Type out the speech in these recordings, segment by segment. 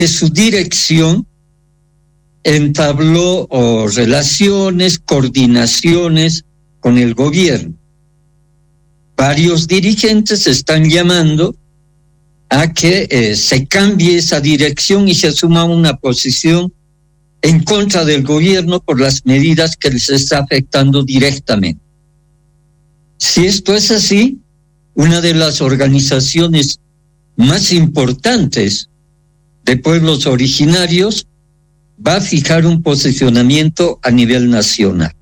su dirección entabló relaciones, coordinaciones con el gobierno. Varios dirigentes están llamando a que se cambie esa dirección y se asuma una posición en contra del gobierno por las medidas que les está afectando directamente. Si esto es así, una de las organizaciones más importantes de pueblos originarios va a fijar un posicionamiento a nivel nacional.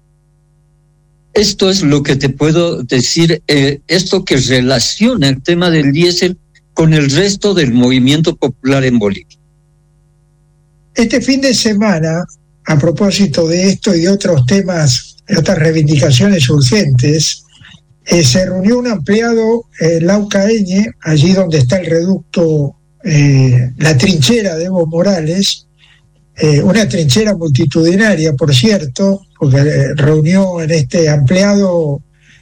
Esto es lo que te puedo decir, esto que relaciona el tema del diésel con el resto del movimiento popular en Bolivia. Este fin de semana, a propósito de esto y de otros temas, de otras reivindicaciones urgentes, se reunió un ampliado Laucaeñe, allí donde está el reducto, la trinchera de Evo Morales, una trinchera multitudinaria, por cierto, porque reunió en este ampliado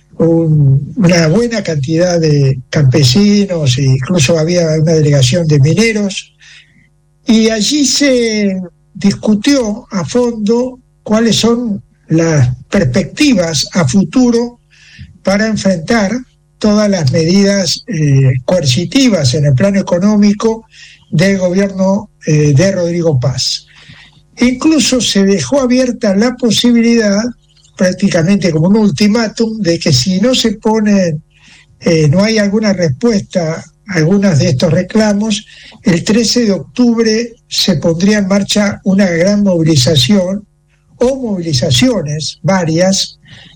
una buena cantidad de campesinos e incluso había una delegación de mineros, y allí se discutió a fondo cuáles son las perspectivas a futuro para enfrentar todas las medidas coercitivas en el plano económico del gobierno de Rodrigo Paz. Incluso se dejó abierta la posibilidad, prácticamente como un ultimátum, de que si no se ponen, no hay alguna respuesta a algunos de estos reclamos, el 13 de octubre se pondría en marcha una gran movilización o movilizaciones varias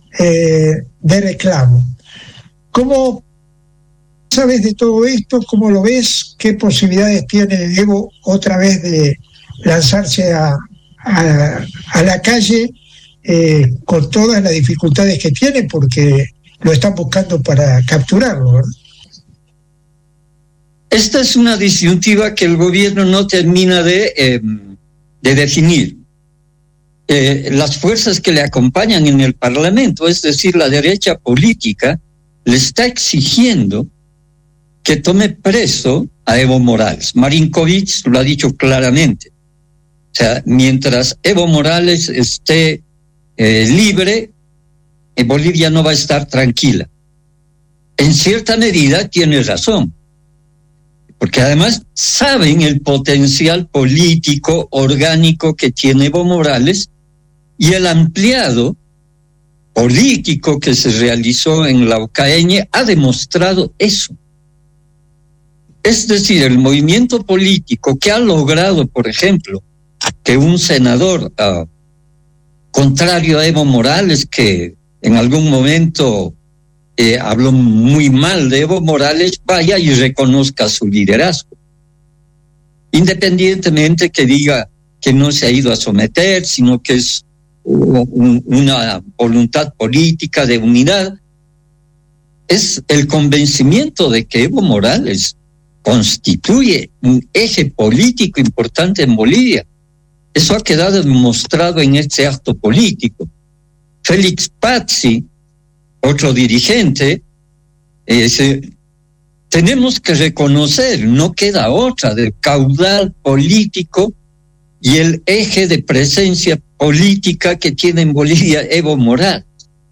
de reclamo. ¿Cómo sabes de todo esto? ¿Cómo lo ves? ¿Qué posibilidades tiene Evo otra vez de lanzarse a la calle con todas las dificultades que tiene, porque lo están buscando para capturarlo, ¿verdad? Esta es una disyuntiva que el gobierno no termina de definir. Las fuerzas que le acompañan en el Parlamento, es decir, la derecha política, le está exigiendo que tome preso a Evo Morales. Marinkovic lo ha dicho claramente. O sea, mientras Evo Morales esté libre, Bolivia no va a estar tranquila. En cierta medida tiene razón, porque además saben el potencial político, orgánico que tiene Evo Morales y el ampliado político que se realizó en Laucaeñe ha demostrado eso. Es decir, el movimiento político que ha logrado, por ejemplo, que un senador contrario a Evo Morales, que en algún momento habló muy mal de Evo Morales, vaya y reconozca su liderazgo. Independientemente que diga que no se ha ido a someter, sino que es una voluntad política de unidad, es el convencimiento de que Evo Morales constituye un eje político importante en Bolivia. Eso ha quedado demostrado en este acto político. Félix Pazzi, otro dirigente, tenemos que reconocer, no queda otra, del caudal político y el eje de presencia política que tiene en Bolivia Evo Morales.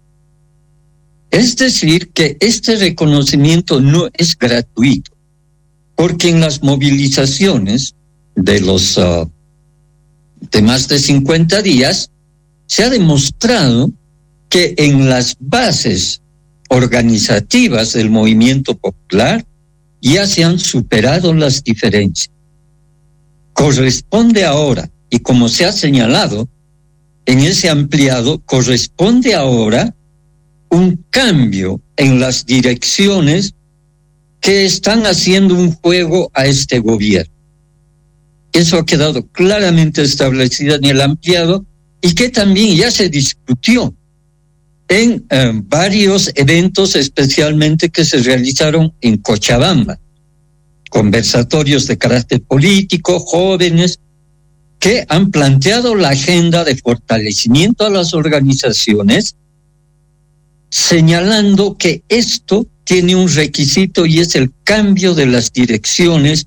Es decir, que este reconocimiento no es gratuito, porque en las movilizaciones de los de más de 50 días se ha demostrado que en las bases organizativas del movimiento popular ya se han superado las diferencias. Corresponde ahora, y como se ha señalado en ese ampliado, corresponde ahora un cambio en las direcciones que están haciendo un juego a este gobierno. Eso ha quedado claramente establecido en el ampliado y que también ya se discutió en varios eventos, especialmente que se realizaron en Cochabamba. Conversatorios de carácter político, jóvenes, que han planteado la agenda de fortalecimiento a las organizaciones, señalando que esto tiene un requisito y es el cambio de las direcciones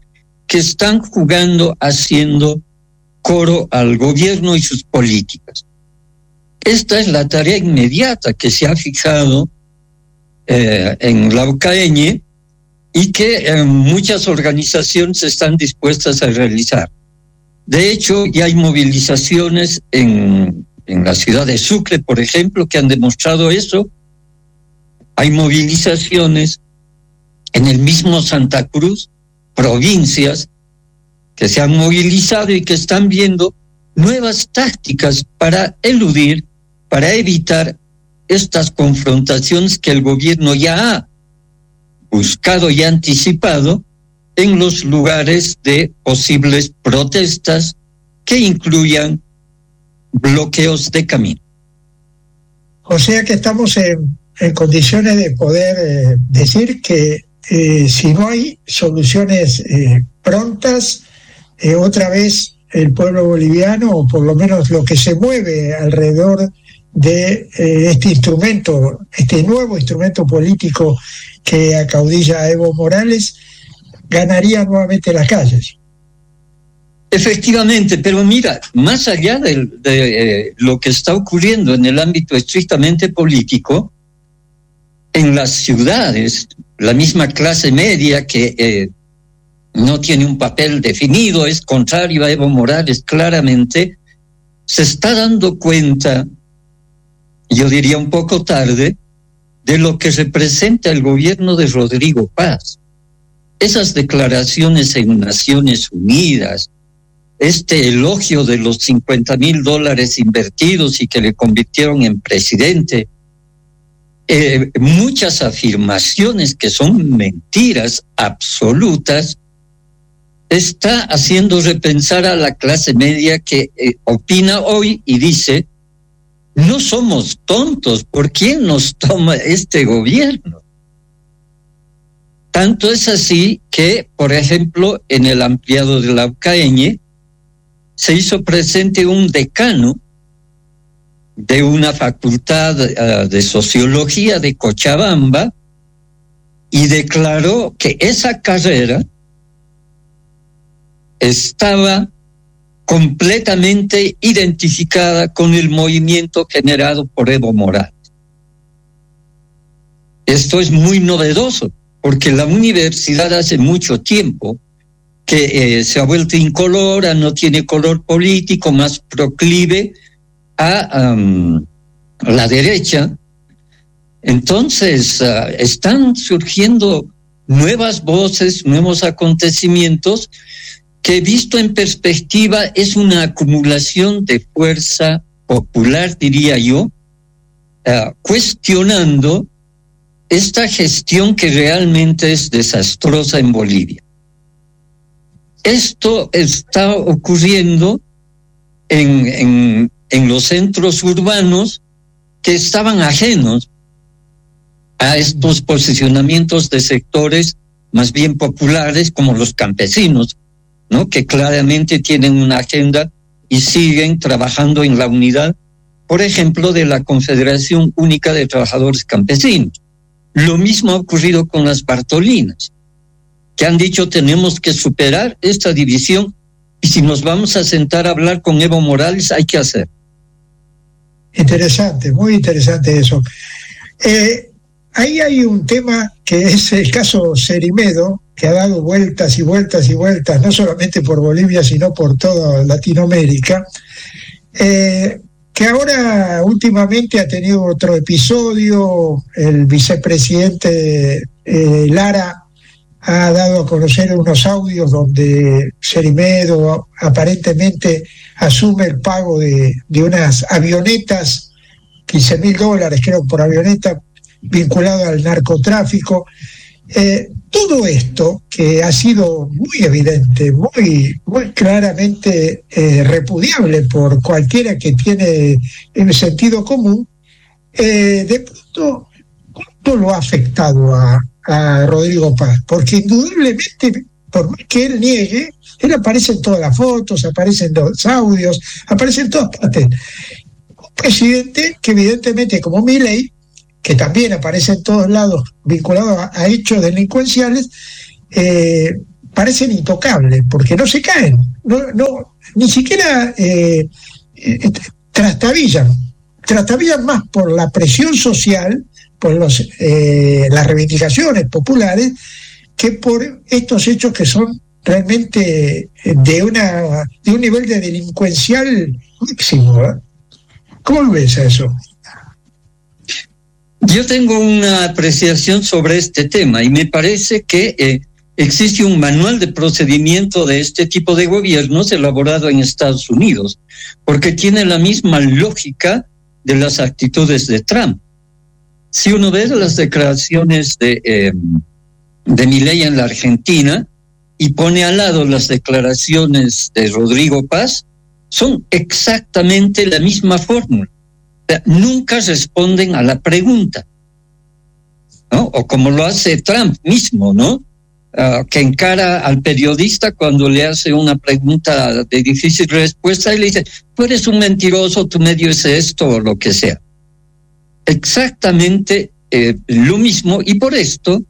que están jugando, haciendo coro al gobierno y sus políticas. Esta es la tarea inmediata que se ha fijado en Laucaeñe y que muchas organizaciones están dispuestas a realizar. De hecho, ya hay movilizaciones en la ciudad de Sucre, por ejemplo, que han demostrado eso. Hay movilizaciones en el mismo Santa Cruz, provincias que se han movilizado y que están viendo nuevas tácticas para eludir, para evitar estas confrontaciones que el gobierno ya ha buscado y anticipado en los lugares de posibles protestas que incluyan bloqueos de camino. O sea que estamos en condiciones de poder decir que si no hay soluciones prontas, otra vez el pueblo boliviano, o por lo menos lo que se mueve alrededor de este instrumento, este nuevo instrumento político que acaudilla a Evo Morales, ganaría nuevamente las calles. Efectivamente, pero mira, más allá de lo que está ocurriendo en el ámbito estrictamente político, en las ciudades, la misma clase media que no tiene un papel definido, es contrario a Evo Morales claramente, se está dando cuenta, yo diría un poco tarde, de lo que representa el gobierno de Rodrigo Paz. Esas declaraciones en Naciones Unidas, este elogio de los $50,000 invertidos y que le convirtieron en presidente, muchas afirmaciones que son mentiras absolutas, está haciendo repensar a la clase media que opina hoy y dice: no somos tontos, ¿por quién nos toma este gobierno? Tanto es así que, por ejemplo, en el ampliado de Laucaeñe se hizo presente un decano de una facultad de sociología de Cochabamba y declaró que esa carrera estaba completamente identificada con el movimiento generado por Evo Morales. Esto es muy novedoso, porque la universidad hace mucho tiempo que se ha vuelto incolora, no tiene color político, más proclive a la derecha. Entonces están surgiendo nuevas voces, nuevos acontecimientos que, visto en perspectiva, es una acumulación de fuerza popular, diría yo, cuestionando esta gestión que realmente es desastrosa en Bolivia. Esto está ocurriendo en los centros urbanos que estaban ajenos a estos posicionamientos de sectores más bien populares, como los campesinos, ¿no?, que claramente tienen una agenda y siguen trabajando en la unidad, por ejemplo, de la Confederación Única de Trabajadores Campesinos. Lo mismo ha ocurrido con las Bartolinas, que han dicho: tenemos que superar esta división y si nos vamos a sentar a hablar con Evo Morales hay que hacer. Interesante, muy interesante eso. Ahí hay un tema que es el caso Cerimedo, que ha dado vueltas y vueltas y vueltas, no solamente por Bolivia, sino por toda Latinoamérica, que ahora últimamente ha tenido otro episodio. El vicepresidente Lara ha dado a conocer unos audios donde Cerimedo aparentemente asume el pago de unas avionetas, $15,000 creo por avioneta, vinculado al narcotráfico. Todo esto, que ha sido muy evidente, muy claramente repudiable por cualquiera que tiene el sentido común, de pronto, ¿cuánto lo ha afectado a Rodrigo Paz? Porque indudablemente, por más que él niegue, él aparece en todas las fotos, aparece en los audios, aparece en todas partes. Un presidente que evidentemente, como Milei, que también aparece en todos lados vinculado a hechos delincuenciales, parecen intocables, porque no se caen, ni siquiera trastabillan más por la presión social, por las reivindicaciones populares, que por estos hechos que son realmente de un nivel de delincuencial máximo, ¿eh? ¿Cómo ves eso? Yo tengo una apreciación sobre este tema y me parece que existe un manual de procedimiento de este tipo de gobiernos elaborado en Estados Unidos, porque tiene la misma lógica de las actitudes de Trump. Si uno ve las declaraciones de Milei en la Argentina y pone al lado las declaraciones de Rodrigo Paz, son exactamente la misma fórmula. O sea, nunca responden a la pregunta, ¿no? O como lo hace Trump mismo, ¿no? Que encara al periodista cuando le hace una pregunta de difícil respuesta y le dice, tú eres un mentiroso, tu medio es esto o lo que sea. Exactamente lo mismo, y por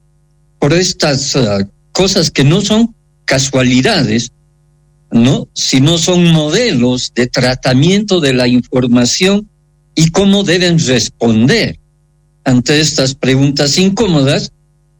estas cosas que no son casualidades, ¿no? Sino son modelos de tratamiento de la información y cómo deben responder ante estas preguntas incómodas.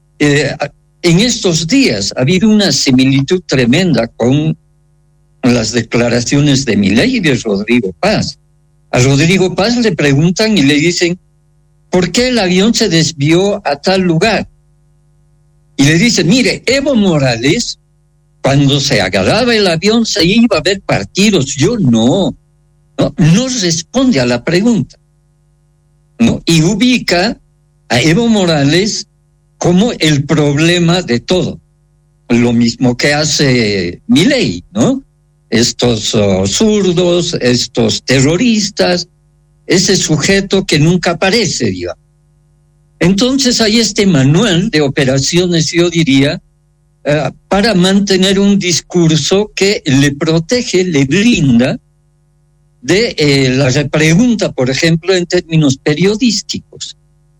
En estos días ha habido una similitud tremenda con las declaraciones de Milei y de Rodrigo Paz. A Rodrigo Paz le preguntan y le dicen, ¿por qué el avión se desvió a tal lugar? Y le dicen, mire, Evo Morales, cuando se agarraba el avión se iba a ver partidos, yo no responde a la pregunta, ¿no? Y ubica a Evo Morales como el problema de todo. Lo mismo que hace Milei, ¿no? Estos zurdos, estos terroristas, ese sujeto que nunca aparece, digamos. Entonces hay este manual de operaciones, yo diría, para mantener un discurso que le protege, le brinda de la repregunta, por ejemplo, en términos periodísticos.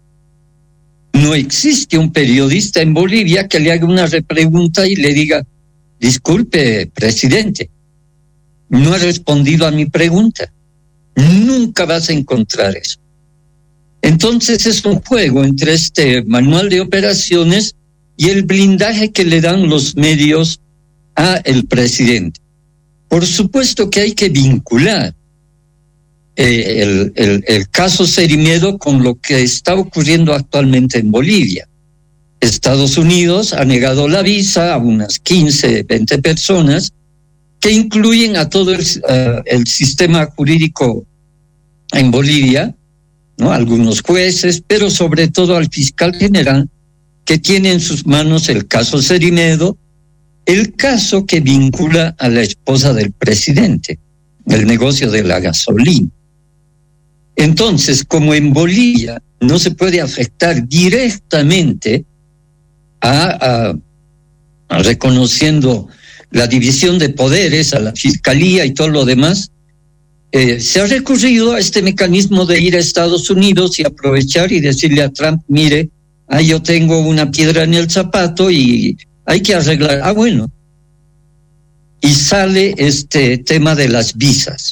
No existe un periodista en Bolivia que le haga una repregunta y le diga, disculpe, presidente, no ha respondido a mi pregunta. Nunca vas a encontrar eso. Entonces es un juego entre este manual de operaciones y el blindaje que le dan los medios a el presidente. Por supuesto que hay que vincular el caso Cerimedo con lo que está ocurriendo actualmente en Bolivia. Estados Unidos ha negado la visa a unas 15, 20 personas que incluyen a todo el sistema jurídico en Bolivia, ¿no? Algunos jueces, pero sobre todo al fiscal general que tiene en sus manos el caso Cerimedo, el caso que vincula a la esposa del presidente, el negocio de la gasolina. Entonces, como en Bolivia no se puede afectar directamente a reconociendo la división de poderes, a la fiscalía y todo lo demás, se ha recurrido a este mecanismo de ir a Estados Unidos y aprovechar y decirle a Trump, mire, yo tengo una piedra en el zapato y hay que arreglar. Bueno. Y sale este tema de las visas.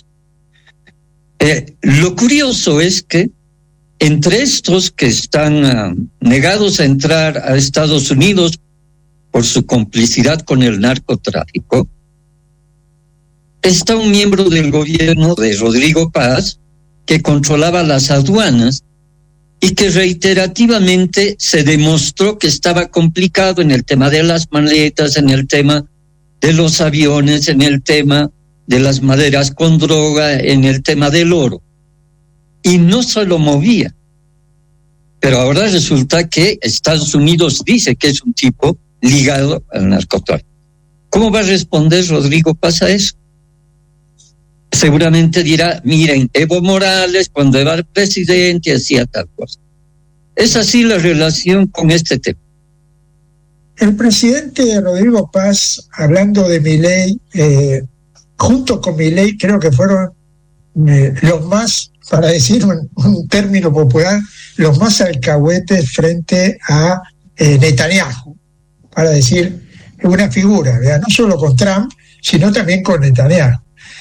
Lo curioso es que entre estos que están negados a entrar a Estados Unidos por su complicidad con el narcotráfico, está un miembro del gobierno de Rodrigo Paz que controlaba las aduanas y que reiterativamente se demostró que estaba complicado en el tema de las maletas, en el tema de los aviones, en el tema de las maderas con droga, en el tema del oro. Y no se lo movía. Pero ahora resulta que Estados Unidos dice que es un tipo ligado al narcotráfico. ¿Cómo va a responder Rodrigo Paz a eso? Seguramente dirá, miren, Evo Morales cuando era presidente hacía tal cosa. Es así la relación con este tema. El presidente Rodrigo Paz, hablando de Milei, junto con Milei, creo que fueron los más, para decir un término popular, los más alcahuetes frente a Netanyahu, para decir una figura, ¿verdad? No solo con Trump, sino también con Netanyahu.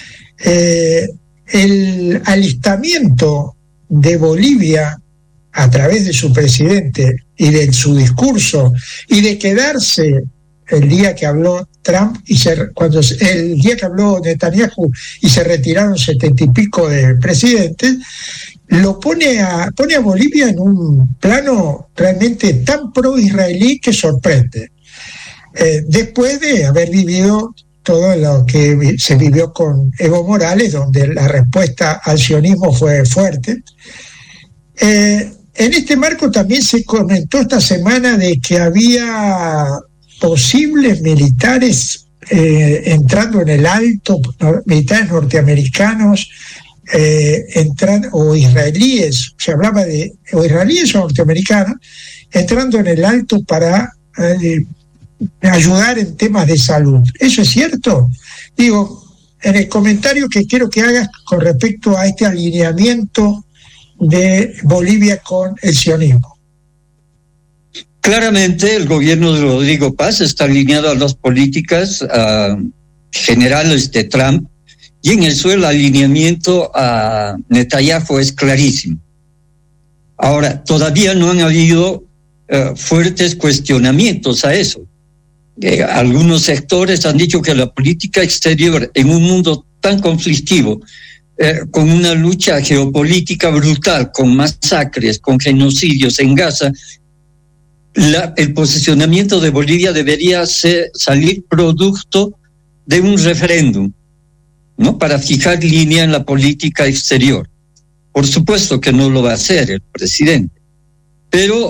El alistamiento de Bolivia a través de su presidente y de su discurso, y de quedarse el día que habló Trump el día que habló Netanyahu y se retiraron 70 y pico de presidentes, lo pone a Bolivia en un plano realmente tan pro-israelí que sorprende. Después de haber vivido todo lo que se vivió con Evo Morales, donde la respuesta al sionismo fue fuerte. En este marco también se comentó esta semana de que había posibles militares entrando en el Alto, militares norteamericanos, o israelíes, se hablaba de o israelíes o norteamericanos, entrando en el Alto para ayudar en temas de salud. ¿Eso es cierto? Digo, en el comentario que quiero que hagas con respecto a este alineamiento de Bolivia con el sionismo. Claramente el gobierno de Rodrigo Paz está alineado a las políticas generales de Trump, y en eso el alineamiento a Netanyahu es clarísimo. Ahora, todavía no han habido fuertes cuestionamientos a eso. Algunos sectores han dicho que la política exterior en un mundo tan conflictivo, con una lucha geopolítica brutal, con masacres, con genocidios en Gaza, el posicionamiento de Bolivia debería salir producto de un referéndum, ¿no? Para fijar línea en la política exterior. Por supuesto que no lo va a hacer el presidente, pero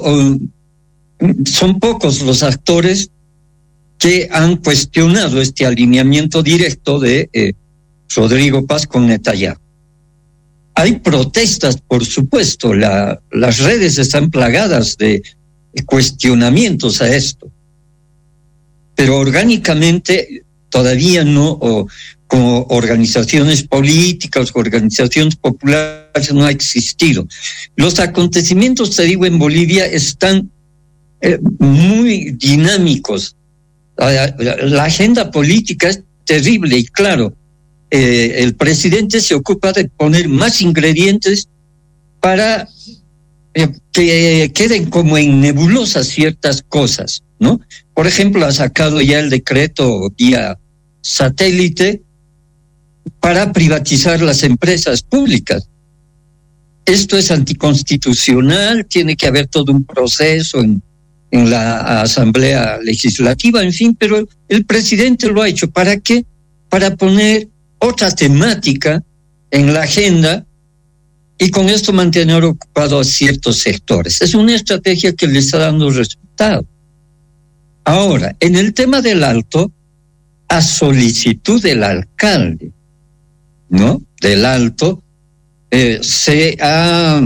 son pocos los actores que han cuestionado este alineamiento directo de Rodrigo Paz con Netanyahu. Hay protestas, por supuesto, las redes están plagadas de cuestionamientos a esto, pero orgánicamente todavía no, como organizaciones políticas, organizaciones populares, no ha existido. Los acontecimientos, te digo, en Bolivia están muy dinámicos. La agenda política es terrible y claro, el presidente se ocupa de poner más ingredientes para que queden como en nebulosas ciertas cosas, ¿no? Por ejemplo, ha sacado ya el decreto vía satélite para privatizar las empresas públicas. Esto es anticonstitucional, tiene que haber todo un proceso en la Asamblea Legislativa, en fin, pero el presidente lo ha hecho. ¿Para qué? Para poner otra temática en la agenda y con esto mantener ocupado a ciertos sectores. Es una estrategia que le está dando resultado. Ahora, en el tema del Alto, a solicitud del alcalde, ¿no? Del Alto, se ha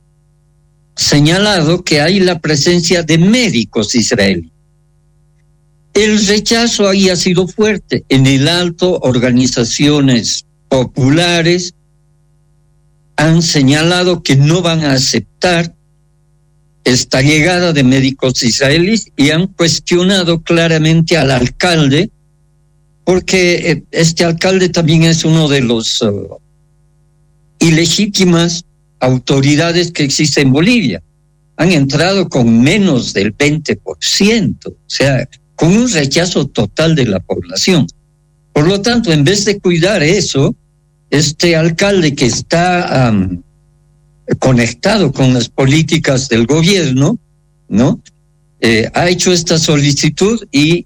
señalado que hay la presencia de médicos israelíes. El rechazo ahí ha sido fuerte. En el Alto, organizaciones populares han señalado que no van a aceptar esta llegada de médicos israelíes y han cuestionado claramente al alcalde, porque este alcalde también es uno de los ilegítimas autoridades que existen en Bolivia. Han entrado con menos del 20%, o sea, con un rechazo total de la población. Por lo tanto, en vez de cuidar eso, este alcalde que está conectado con las políticas del gobierno, ¿no? Ha hecho esta solicitud y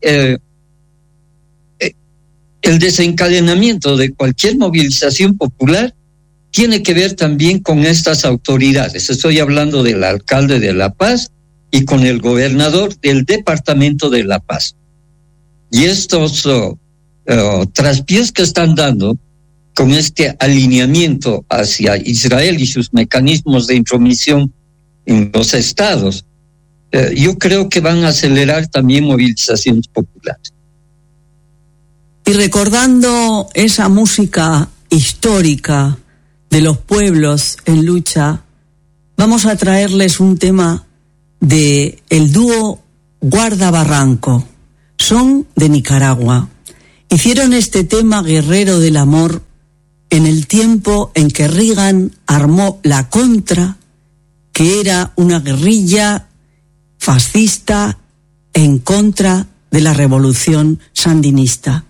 el desencadenamiento de cualquier movilización popular tiene que ver también con estas autoridades. Estoy hablando del alcalde de La Paz y con el gobernador del departamento de La Paz. Y estos traspiés que están dando con este alineamiento hacia Israel y sus mecanismos de intromisión en los estados, yo creo que van a acelerar también movilizaciones populares. Y recordando esa música histórica de los pueblos en lucha, vamos a traerles un tema de el dúo Guarda Barranco. son de Nicaragua. Hicieron este tema guerrero del amor en el tiempo en que Reagan armó la Contra, que era una guerrilla fascista en contra de la revolución sandinista.